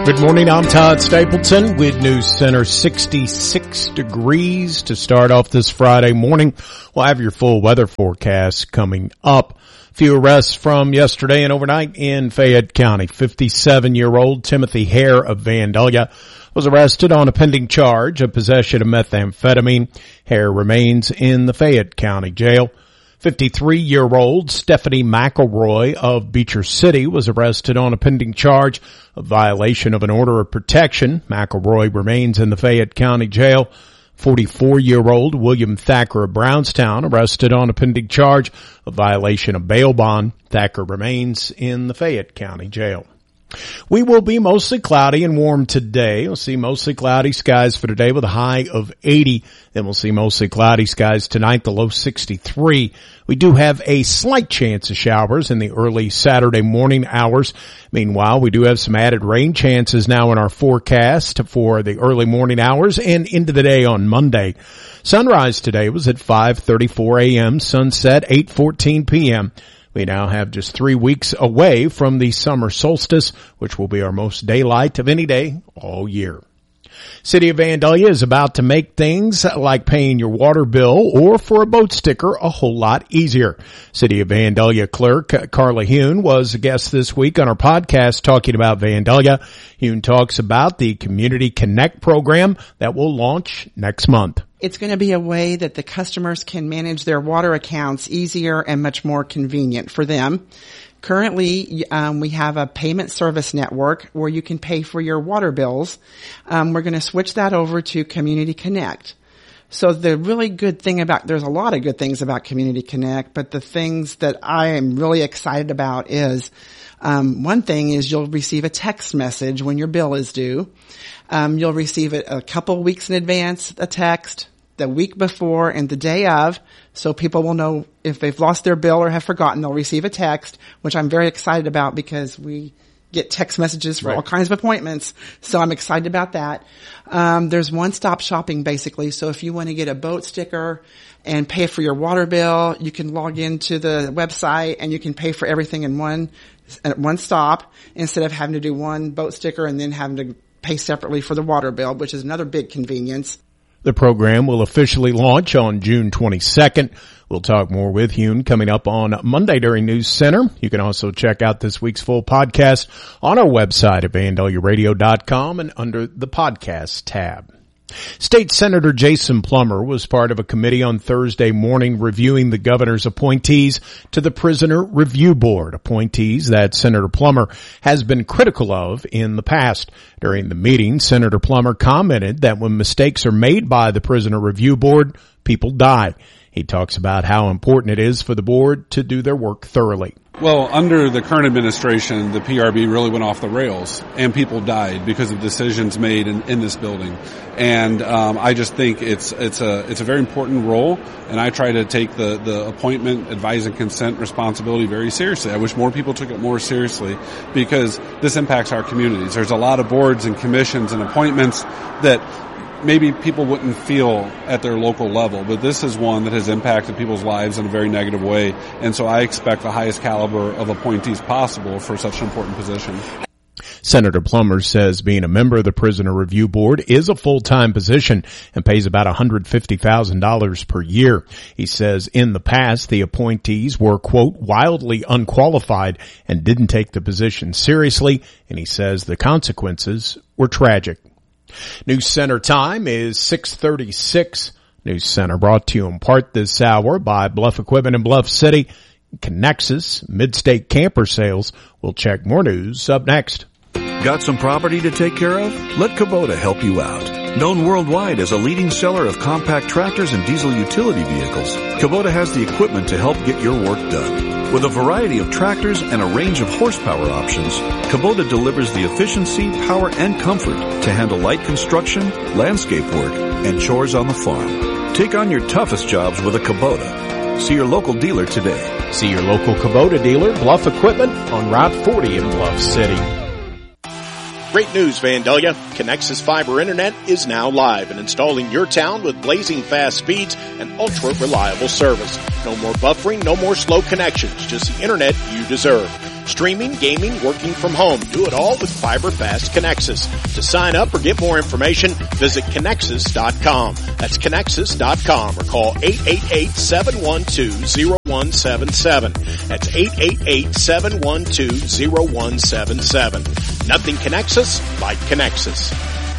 Good morning, I'm Todd Stapleton with News Center. 66 degrees to start off this Friday morning. We'll have your full weather forecast coming up. Few arrests from yesterday and overnight in Fayette County. 57-year-old Timothy Hare of Vandalia was arrested on a pending charge of possession of methamphetamine. Hare remains in the Fayette County Jail. 53-year-old Stephanie McElroy of Beecher City was arrested on a pending charge of violation of an order of protection. McElroy remains in the Fayette County Jail. 44-year-old William Thacker of Brownstown arrested on a pending charge of violation of bail bond. Thacker remains in the Fayette County Jail. We will be mostly cloudy and warm today. We'll see mostly cloudy skies for today with a high of 80. Then we'll see mostly cloudy skies tonight, the low 63. We do have a slight chance of showers in the early Saturday morning hours. Meanwhile, we do have some added rain chances now in our forecast for the early morning hours and into the day on Monday. Sunrise today was at 5:34 a.m., sunset 8:14 p.m. We now have just 3 weeks away from the summer solstice, which will be our most daylight of any day all year. City of Vandalia is about to make things like paying your water bill or for a boat sticker a whole lot easier. City of Vandalia clerk Carla Hune was a guest this week on our podcast talking about Vandalia. Hune talks about the Community Connect program that will launch next month. It's going to be a way that the customers can manage their water accounts easier and much more convenient for them. Currently, we have a payment service network where you can pay for your water bills. We're going to switch that over to Community Connect. So the really good thing there's a lot of good things about Community Connect, but the things that I am really excited about is, one thing is you'll receive a text message when your bill is due. You'll receive it a couple weeks in advance, a text, the week before and the day of, so people will know if they've lost their bill or have forgotten, they'll receive a text, which I'm very excited about because we get text messages for all kinds of appointments, so I'm excited about that. There's one-stop shopping basically, so if you want to get a boat sticker and pay for your water bill, you can log into the website and you can pay for everything in one stop instead of having to do one boat sticker and then having to pay separately for the water bill, which is another big convenience. The program will officially launch on June 22nd. We'll talk more with Hune coming up on Monday during News Center. You can also check out this week's full podcast on our website at vandaliaradio.com and under the podcast tab. State Senator Jason Plummer was part of a committee on Thursday morning reviewing the governor's appointees to the Prisoner Review Board, appointees that Senator Plummer has been critical of in the past. During the meeting, Senator Plummer commented that when mistakes are made by the Prisoner Review Board, people die. He talks about how important it is for the board to do their work thoroughly. Well, under the current administration, the PRB really went off the rails, and people died because of decisions made in this building. And I just think it's a very important role, and I try to take the appointment, advise, and consent responsibility very seriously. I wish more people took it more seriously because this impacts our communities. There's a lot of boards and commissions and appointments that maybe people wouldn't feel at their local level, but this is one that has impacted people's lives in a very negative way, and so I expect the highest caliber of appointees possible for such an important position. Senator Plummer says being a member of the Prisoner Review Board is a full-time position and pays about $150,000 per year. He says in the past the appointees were, quote, wildly unqualified and didn't take the position seriously, and he says the consequences were tragic. News Center time is 6:36. News Center brought to you in part this hour by Bluff Equipment in Bluff City, Connexus, Mid-State Camper Sales. We'll check more news up next. Got some property to take care of? Let Kubota help you out. Known worldwide as a leading seller of compact tractors and diesel utility vehicles, Kubota has the equipment to help get your work done. With a variety of tractors and a range of horsepower options, Kubota delivers the efficiency, power, and comfort to handle light construction, landscape work, and chores on the farm. Take on your toughest jobs with a Kubota. See your local dealer today. See your local Kubota dealer, Bluff Equipment, on Route 40 in Bluff City. Great news, Vandalia. Connexus Fiber Internet is now live and installing your town with blazing fast speeds and ultra-reliable service. No more buffering, no more slow connections, just the internet you deserve. Streaming, gaming, working from home. Do it all with Fiber Fast Connexus. To sign up or get more information, visit Connexus.com. That's Connexus.com or call 888-712-0177. That's 888-712-0177. Nothing connects us like Connexus.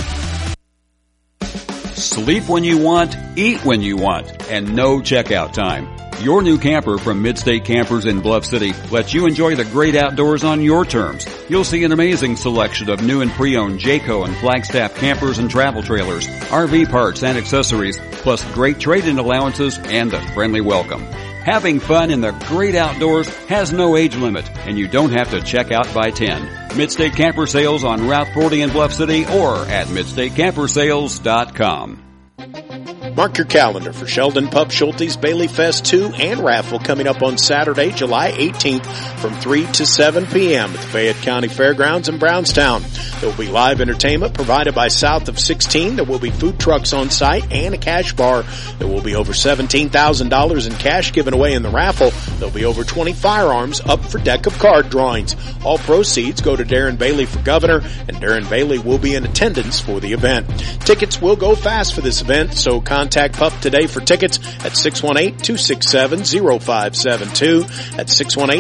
Sleep when you want, eat when you want, and no checkout time. Your new camper from Midstate Campers in Bluff City lets you enjoy the great outdoors on your terms. You'll see an amazing selection of new and pre-owned Jayco and Flagstaff campers and travel trailers, RV parts and accessories, plus great trade-in allowances and a friendly welcome. Having fun in the great outdoors has no age limit, and you don't have to check out by 10. Midstate Camper Sales on Route 40 in Bluff City or at MidstateCampersales.com. Mark your calendar for Sheldon Pub Schulte's Bailey Fest 2 and raffle coming up on Saturday, July 18th from 3 to 7 p.m. at the Fayette County Fairgrounds in Brownstown. There will be live entertainment provided by South of 16. There will be food trucks on site and a cash bar. There will be over $17,000 in cash given away in the raffle. There will be over 20 firearms up for deck of card drawings. All proceeds go to Darren Bailey for governor, and Darren Bailey will be in attendance for the event. Tickets will go fast for this event, so contact Pup today for tickets at 618-267-0572. That's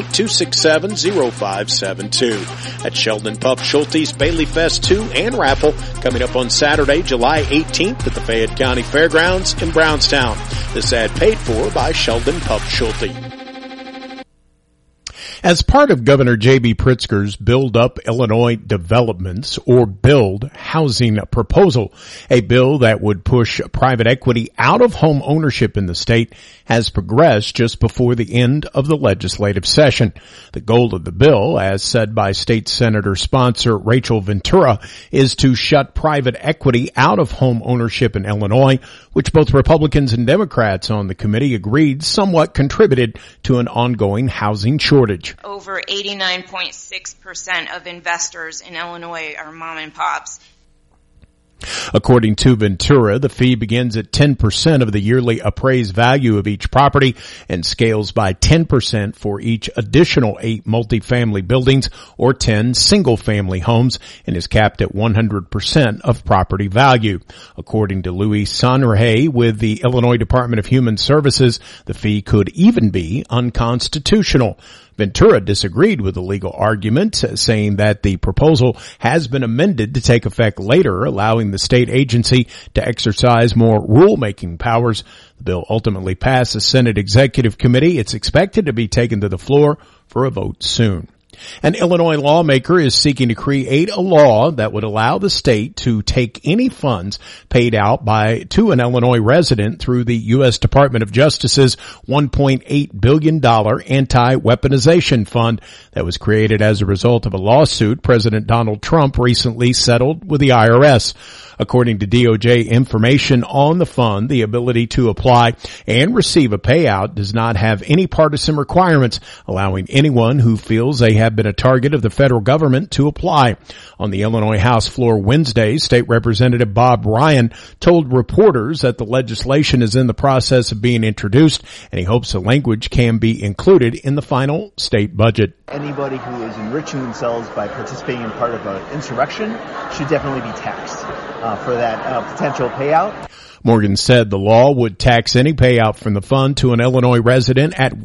618-267-0572. At Sheldon Pup Schulte's Bailey Fest 2 and raffle coming up on Saturday, July 18th at the Fayette County Fairgrounds in Brownstown. This ad paid for by Sheldon Pup Schulte. As part of Governor J.B. Pritzker's Build Up Illinois Developments, or BUILD, housing proposal, a bill that would push private equity out of home ownership in the state has progressed just before the end of the legislative session. The goal of the bill, as said by State Senator sponsor Rachel Ventura, is to shut private equity out of home ownership in Illinois, which both Republicans and Democrats on the committee agreed somewhat contributed to an ongoing housing shortage. Over 89.6% of investors in Illinois are mom and pops. According to Ventura, the fee begins at 10% of the yearly appraised value of each property and scales by 10% for each additional 8 multifamily buildings or 10 single-family homes and is capped at 100% of property value. According to Louis Sonrahay with the Illinois Department of Human Services, the fee could even be unconstitutional. Ventura disagreed with the legal argument, saying that the proposal has been amended to take effect later, allowing the state agency to exercise more rulemaking powers. The bill ultimately passed the Senate Executive Committee. It's expected to be taken to the floor for a vote soon. An Illinois lawmaker is seeking to create a law that would allow the state to take any funds paid out to an Illinois resident through the U.S. Department of Justice's $1.8 billion anti-weaponization fund that was created as a result of a lawsuit President Donald Trump recently settled with the IRS. According to DOJ information on the fund, the ability to apply and receive a payout does not have any partisan requirements, allowing anyone who feels they have been a target of the federal government to apply. On the Illinois House floor Wednesday, State Representative Bob Ryan told reporters that the legislation is in the process of being introduced, and he hopes the language can be included in the final state budget. Anybody who is enriching themselves by participating in part of an insurrection should definitely be taxed for that potential payout. Morgan said the law would tax any payout from the fund to an Illinois resident at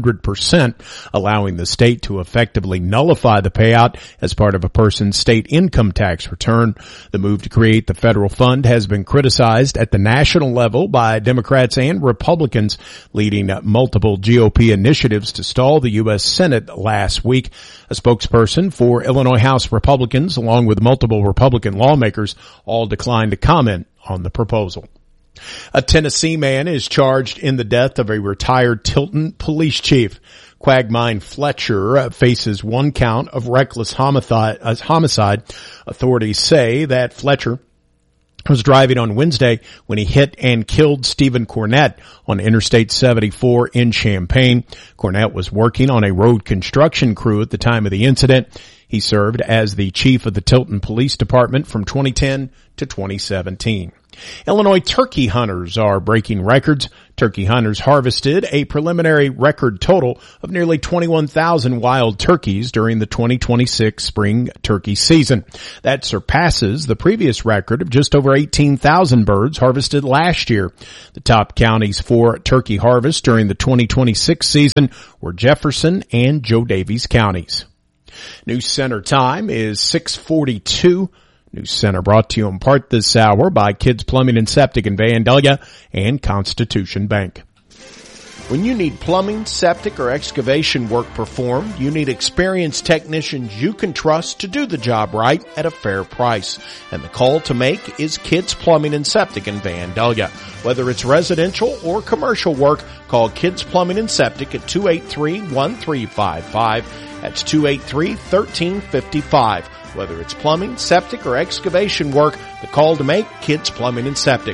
100%, allowing the state to effectively nullify the payout as part of a person's state income tax return. The move to create the federal fund has been criticized at the national level by Democrats and Republicans, leading multiple GOP initiatives to stall the U.S. Senate last week. A spokesperson for Illinois House Republicans, along with multiple Republican lawmakers, all declined to comment on the proposal. A Tennessee man is charged in the death of a retired Tilton police chief. Quagmine Fletcher faces 1 count of reckless homicide. Authorities say that Fletcher was driving on Wednesday when he hit and killed Stephen Cornett on Interstate 74 in Champaign. Cornett was working on a road construction crew at the time of the incident. He served as the chief of the Tilton Police Department from 2010 to 2017. Illinois turkey hunters are breaking records. Turkey hunters harvested a preliminary record total of nearly 21,000 wild turkeys during the 2026 spring turkey season. That surpasses the previous record of just over 18,000 birds harvested last year. The top counties for turkey harvest during the 2026 season were Jefferson and Joe Daviess counties. News Center time is 6:42. News Center brought to you in part this hour by Kids Plumbing and Septic in Vandalia and Constitution Bank. When you need plumbing, septic, or excavation work performed, you need experienced technicians you can trust to do the job right at a fair price. And the call to make is Kids Plumbing and Septic in Vandalia. Whether it's residential or commercial work, call Kids Plumbing and Septic at 283-1355. That's 283-1355. Whether it's plumbing, septic, or excavation work, the call to make, Kids Plumbing and Septic,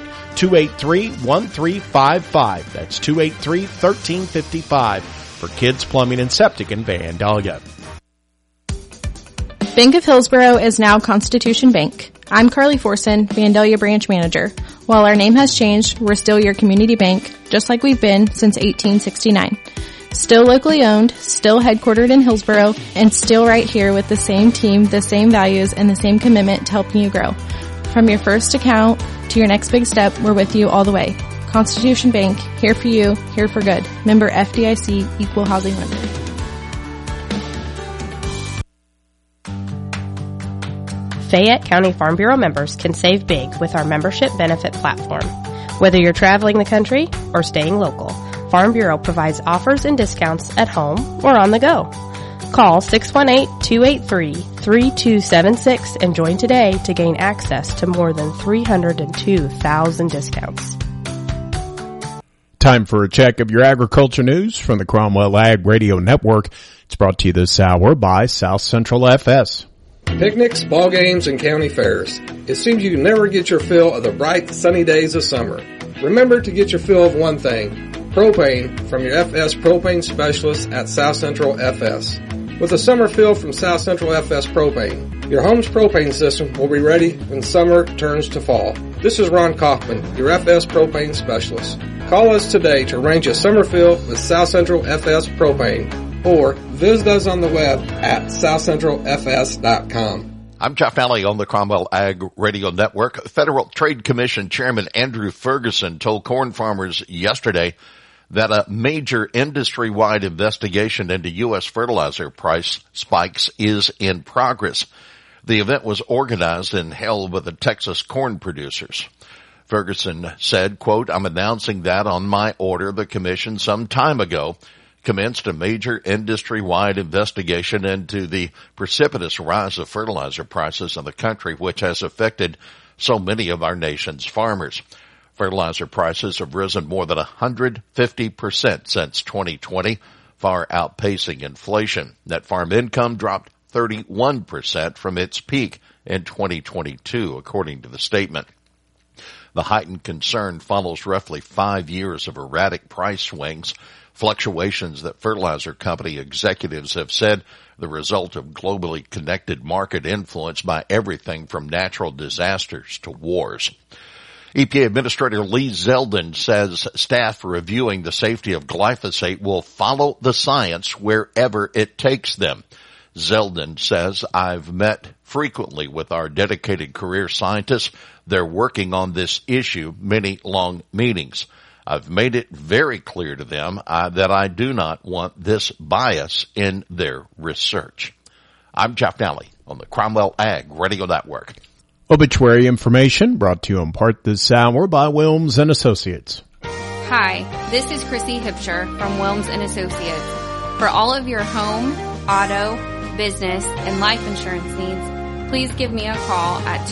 283-1355. That's 283-1355 for Kids Plumbing and Septic in Vandalia. Bank of Hillsborough is now Constitution Bank. I'm Carly Forson, Vandalia branch manager. While our name has changed, we're still your community bank, just like we've been since 1869. Still locally owned, still headquartered in Hillsborough, and still right here with the same team, the same values, and the same commitment to helping you grow. From your first account to your next big step, we're with you all the way. Constitution Bank, here for you, here for good. Member FDIC, Equal Housing Lender. Fayette County Farm Bureau members can save big with our membership benefit platform. Whether you're traveling the country or staying local, Farm Bureau provides offers and discounts at home or on the go. Call 618-283-3276 and join today to gain access to more than 302,000 discounts. Time for a check of your agriculture news from the Cromwell Ag Radio Network. It's brought to you this hour by South Central FS. Picnics, ball games, and county fairs. It seems you never get your fill of the bright, sunny days of summer. Remember to get your fill of one thing: propane from your FS propane specialist at South Central FS. With a summer fill from South Central FS Propane, your home's propane system will be ready when summer turns to fall. This is Ron Kaufman, your FS propane specialist. Call us today to arrange a summer fill with South Central FS Propane, or visit us on the web at southcentralfs.com. I'm Jeff Nally on the Cromwell Ag Radio Network. Federal Trade Commission Chairman Andrew Ferguson told corn farmers yesterday that a major industry-wide investigation into U.S. fertilizer price spikes is in progress. The event was organized and held with the Texas corn producers. Ferguson said, quote, "I'm announcing that on my order, the commission some time ago commenced a major industry-wide investigation into the precipitous rise of fertilizer prices in the country, which has affected so many of our nation's farmers. Fertilizer prices have risen more than 150% since 2020, far outpacing inflation. Net farm income dropped 31% from its peak in 2022, according to the statement. The heightened concern follows roughly 5 years of erratic price swings, fluctuations that fertilizer company executives have said the result of globally connected market influenced by everything from natural disasters to wars. EPA Administrator Lee Zeldin says staff reviewing the safety of glyphosate will follow the science wherever it takes them. Zeldin says, "I've met frequently with our dedicated career scientists. They're working on this issue, many long meetings. I've made it very clear to them that I do not want this bias in their research." I'm Jeff Nally on the Cromwell Ag Radio Network. Obituary information brought to you in part this hour by Wilms & Associates. Hi, this is Chrissy Hipscher from Wilms & Associates. For all of your home, auto, business, and life insurance needs, please give me a call at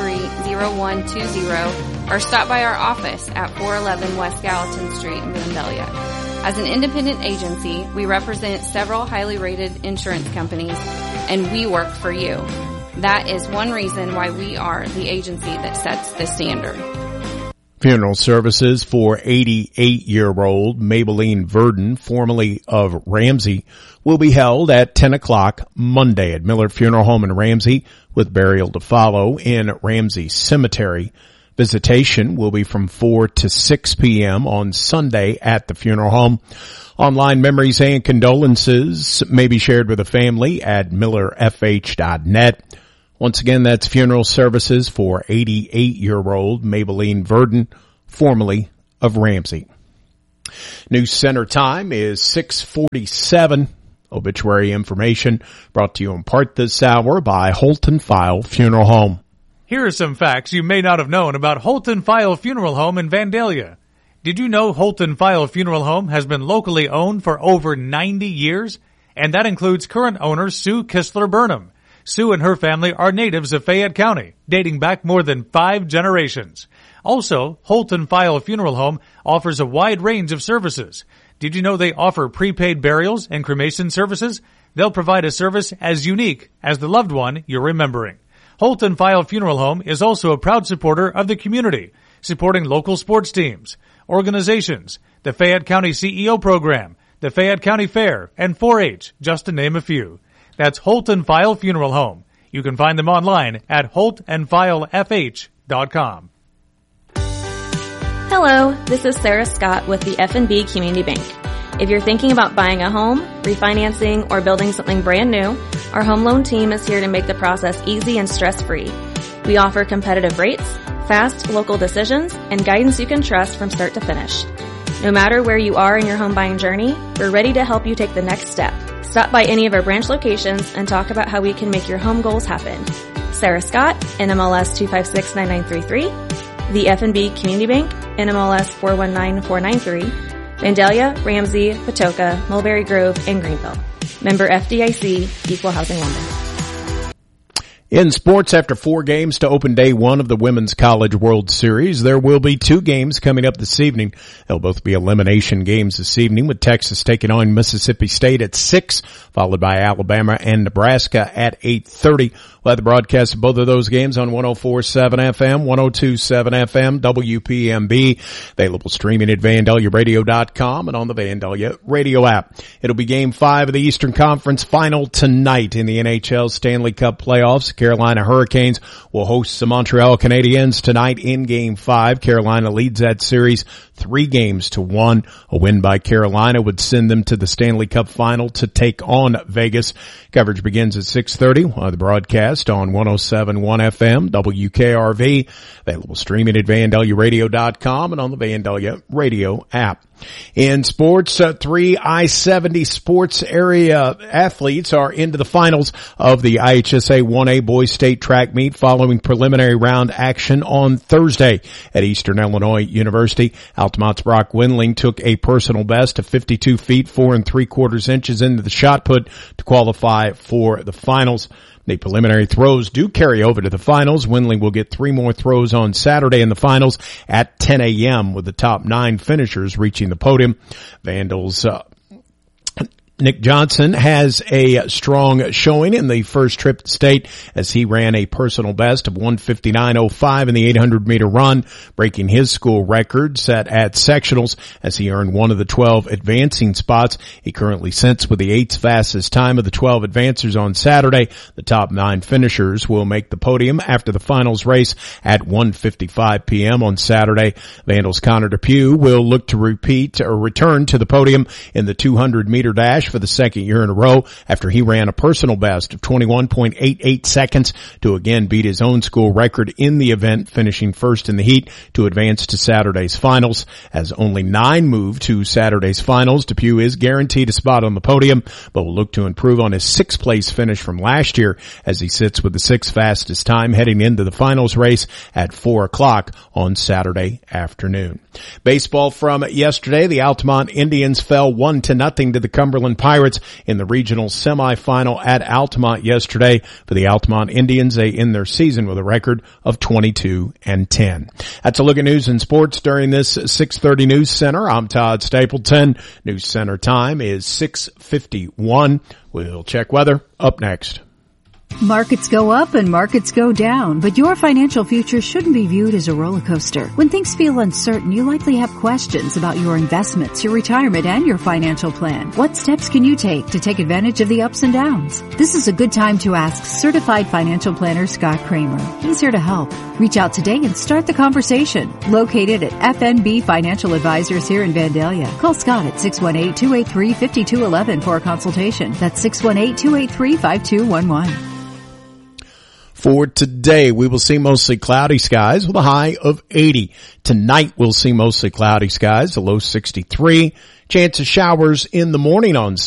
283-0120 or stop by our office at 411 West Gallatin Street in Vandalia. As an independent agency, we represent several highly rated insurance companies, and we work for you. That is one reason why we are the agency that sets the standard. Funeral services for 88-year-old Maybelline Verdon, formerly of Ramsey, will be held at 10 o'clock Monday at Miller Funeral Home in Ramsey, with burial to follow in Ramsey Cemetery. Visitation will be from 4 to 6 p.m. on Sunday at the funeral home. Online memories and condolences may be shared with the family at millerfh.net. Once again, that's funeral services for 88-year-old Maybelline Verdon, formerly of Ramsey. News Center time is 6:47. Obituary information brought to you in part this hour by Holton File Funeral Home. Here are some facts you may not have known about Holton File Funeral Home in Vandalia. Did you know Holton File Funeral Home has been locally owned for over 90 years? And that includes current owner Sue Kistler Burnham. Sue and her family are natives of Fayette County, dating back more than 5 generations. Also, Holton File Funeral Home offers a wide range of services. Did you know they offer prepaid burials and cremation services? They'll provide a service as unique as the loved one you're remembering. Holton File Funeral Home is also a proud supporter of the community, supporting local sports teams, organizations, the Fayette County CEO program, the Fayette County Fair, and 4-H, just to name a few. That's Holton File Funeral Home. You can find them online at holtandfilefh.com. Hello, this is Sarah Scott with the F&B Community Bank. If you're thinking about buying a home, refinancing, or building something brand new, our home loan team is here to make the process easy and stress-free. We offer competitive rates, fast local decisions, and guidance you can trust from start to finish. No matter where you are in your home buying journey, we're ready to help you take the next step. Stop by any of our branch locations and talk about how we can make your home goals happen. Sarah Scott, NMLS 2569933, the F&B Community Bank, NMLS 419493, Vandalia, Ramsey, Patoka, Mulberry Grove, and Greenville. Member FDIC, Equal Housing Lender. In sports, after 4 games to open day 1 of the Women's College World Series, there will be 2 games coming up this evening. They'll both be elimination games this evening, with Texas taking on Mississippi State at 6, followed by Alabama and Nebraska at 8:30. We'll have the broadcast of both of those games on 104.7 FM, 102.7 FM, WPMB, available streaming at VandaliaRadio.com and on the Vandalia Radio app. It'll be Game 5 of the Eastern Conference Final tonight in the NHL Stanley Cup playoffs. Carolina Hurricanes will host the Montreal Canadiens tonight in Game 5. Carolina leads that series 3-1. A win by Carolina would send them to the Stanley Cup Final to take on Vegas. Coverage begins at 6:30. We'll have the broadcast on 107.1 FM, WKRV, available streaming at VandaliaRadio.com and on the Vandalia Radio app. In sports, 3 I-70 sports area athletes are into the finals of the IHSA 1A Boys State Track Meet following preliminary round action on Thursday at Eastern Illinois University. Altamont's Brock Windling took a personal best of 52 feet 4 3/4 inches into the shot put to qualify for the finals. The preliminary throws do carry over to the finals. Windling will get 3 more throws on Saturday in the finals at 10 a.m. with the top 9 finishers reaching the podium. Vandals, Nick Johnson has a strong showing in the first trip to state as he ran a personal best of 1:59.05 in the 800-meter run, breaking his school record set at sectionals as he earned one of the 12 advancing spots. He currently sits with the 8th fastest time of the 12 advancers on Saturday. The top 9 finishers will make the podium after the finals race at 1:55 p.m. on Saturday. Vandals' Connor Depew will look to return to the podium in the 200-meter dash for the second year in a row after he ran a personal best of 21.88 seconds to again beat his own school record in the event, finishing first in the heat to advance to Saturday's finals. As only 9 move to Saturday's finals, Depew is guaranteed a spot on the podium, but will look to improve on his 6th place finish from last year as he sits with the 6th fastest time heading into the finals race at 4 o'clock on Saturday afternoon. Baseball from yesterday, the Altamont Indians fell 1-0 to the Cumberland Pirates in the regional semifinal at Altamont yesterday. For the Altamont Indians, they end their season with a record of 22-10. That's a look at news and sports during this 6:30 News Center. I'm Todd Stapleton. News Center time is 6:51. We'll check weather up next. Markets go up and markets go down, but your financial future shouldn't be viewed as a roller coaster. When things feel uncertain, you likely have questions about your investments, your retirement, and your financial plan. What steps can you take to take advantage of the ups and downs? This is a good time to ask certified financial planner Scott Kramer. He's here to help. Reach out today and start the conversation. Located at FNB Financial Advisors here in Vandalia. Call Scott at 618-283-5211 for a consultation. That's 618-283-5211. For today, we will see mostly cloudy skies with a high of 80. Tonight, we'll see mostly cloudy skies, a low 63. Chance of showers in the morning on